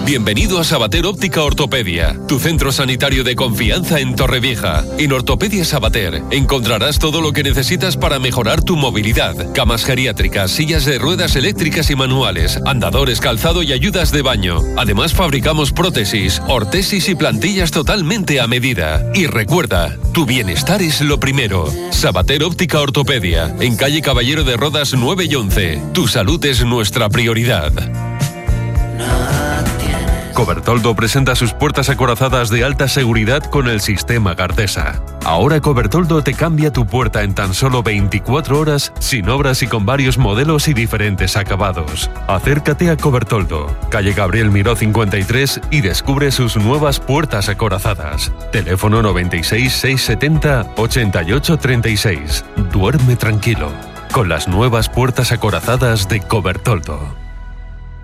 Bienvenido a Sabater Óptica Ortopedia, tu centro sanitario de confianza en Torrevieja. En Ortopedia Sabater encontrarás todo lo que necesitas para mejorar tu movilidad. Camas geriátricas, sillas de ruedas eléctricas y manuales, andadores, calzado y ayudas de baño. Además fabricamos prótesis, ortesis y plantillas totalmente a medida. Y recuerda, tu bienestar es lo primero. Sabater Óptica Ortopedia, en calle Caballero de Rodas 9 y 11. Tu salud es nuestra prioridad. Cobertoldo presenta sus puertas acorazadas de alta seguridad con el sistema Gardesa. Ahora Cobertoldo te cambia tu puerta en tan solo 24 horas, sin obras y con varios modelos y diferentes acabados. Acércate a Cobertoldo, calle Gabriel Miró 53 y descubre sus nuevas puertas acorazadas. Teléfono 96 670 88 36. Duerme tranquilo con las nuevas puertas acorazadas de Cobertoldo.